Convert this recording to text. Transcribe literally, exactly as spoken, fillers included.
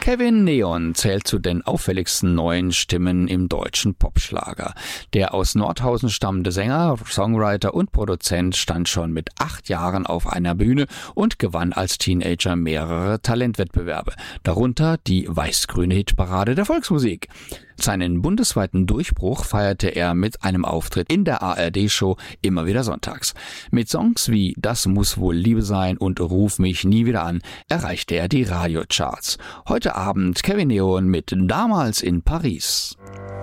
Kevin Neon zählt zu den auffälligsten neuen Stimmen im deutschen Popschlager. Der aus Nordhausen stammende Sänger, Songwriter und Produzent stand schon mit acht Jahren auf einer Bühne und gewann als Teenager mehrere Talentwettbewerbe, darunter die weiß-grüne Hitparade der Volksmusik. Seinen bundesweiten Durchbruch feierte er mit einem Auftritt in der A R D-Show Immer wieder sonntags. Mit Songs wie Das muss wohl Liebe sein und Ruf mich nie wieder an erreichte er die Radiocharts. Heute Abend Kevin Neon mit Damals in Paris.